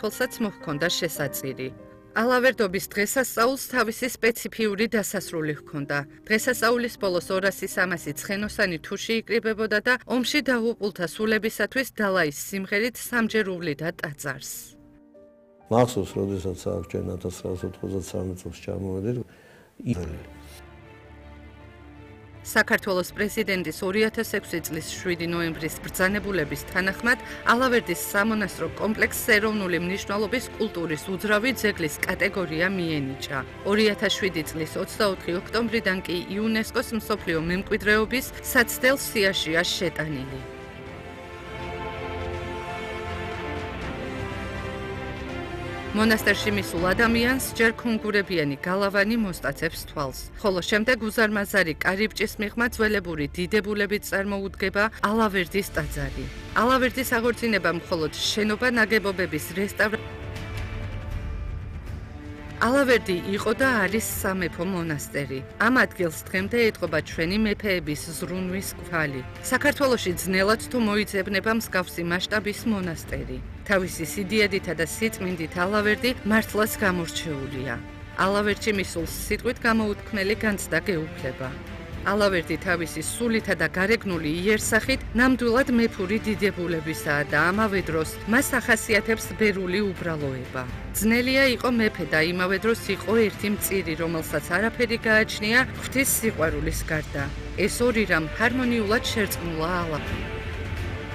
საქართველსაც მოჰქონდა შესაწირი. ალავერდობის დღესასწაულს თავისი სპეციფიური დასასრული ჰქონდა. დღესასწაულის ბოლოს 200-300 ცხენოსანი თუში იკრიბებოდა და ომში დაღუპულთა სულებისათვის დალაის სიმღერით სამჯერ უვლიდა ტაძარს. მახსოვს, როდესაც აქ 1993 წელს ჩამოვედით, საქართველოს პრეზიდენტის 2006 წლის 7 ნოემბრის ბრძანებულების თანახმად ალავერდის სამონასტრო კომპლექსს ეროვნული მნიშვნელობის კულტურის უძრავი ძეგლის კატეგორია მიენიჭა. 2007 წლის 24 ოქტომბრიდან კი იუნესკოს მსოფლიო მემკვიდრეობის საცდელ სიაშია შეტანილი. მონასტერში მისულ ადამიანს ჯერ ქონგურებიანი გალავანი მოსტაცებს თვალს, ხოლო შემდეგ უზარმაზარი კარიბჭის მიღმა ძველებური დიდებულებით წარმოუდგება ალავერდის ტაძარი. ალავერდის აღორძინება მხოლოდ შენობა ნაგებობების რესტავრაცია. ალავერდი იყო და არის სამეფო მონასტერი. ამ ადგილს დღემდე ეტყობა ჩვენი მეფეების ზრუნვის კვალი. საქართველოში ძნელად თუ მოიძებნება მსგავსი მასშტაბის მონასტერი. თავისი სიდიადითა და სიწმინდით ალავერდი მართლაც გამორჩეულია. ალავერდში მისულ სიტყვით გამოუთქმელი განცდა გეუფლება. ალავერდი თავისი სულითა და გარეგნული იერსახით ნამდვილად მეფური დიდებულებისაა და ამავე დროს მას ახასიათებს ბერული უბრალოება. ძნელია იყო მეფე და იმავე დროს იყო ერთი მწირი, რომელსაც არაფერი გააჩნია ღვთის სიყვარულის გარდა. ეს ორი რამ ჰარმონიულად შერწყმულა ალავერდს.